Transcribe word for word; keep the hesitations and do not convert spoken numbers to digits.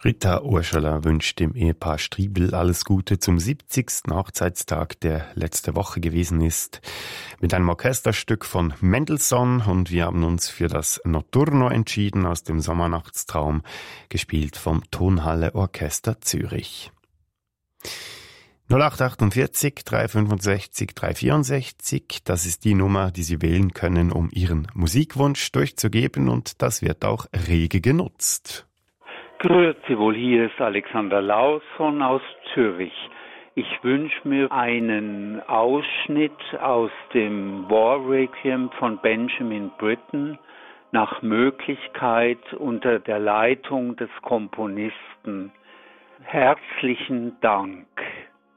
Rita Ursula wünscht dem Ehepaar Striebel alles Gute zum siebzigsten Hochzeitstag, der letzte Woche gewesen ist, mit einem Orchesterstück von Mendelssohn, und wir haben uns für das Notturno entschieden aus dem Sommernachtstraum, gespielt vom Tonhalle Orchester Zürich. null acht achtundvierzig, dreihundertfünfundsechzig, dreihundertvierundsechzig, das ist die Nummer, die Sie wählen können, um Ihren Musikwunsch durchzugeben, und das wird auch rege genutzt. Grüezi wohl, hier ist Alexander Lausson aus Zürich. Ich wünsche mir einen Ausschnitt aus dem War Requiem von Benjamin Britten, nach Möglichkeit unter der Leitung des Komponisten. Herzlichen Dank.